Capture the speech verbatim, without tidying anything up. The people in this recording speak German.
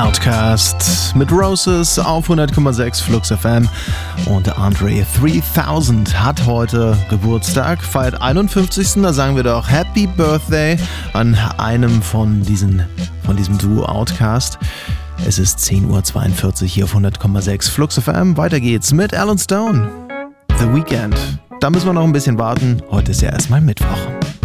Outcast mit Roses auf hundert Komma sechs Flux F M und Andre dreitausend hat heute Geburtstag, feiert einundfünfzigsten Da sagen wir doch Happy Birthday an einem von diesen, von diesem Duo Outcast. Es ist zehn Uhr zweiundvierzig hier auf hundert Komma sechs Flux F M. Weiter geht's mit Alan Stone. The Weeknd. Da müssen wir noch ein bisschen warten. Heute ist ja erstmal Mittwoch.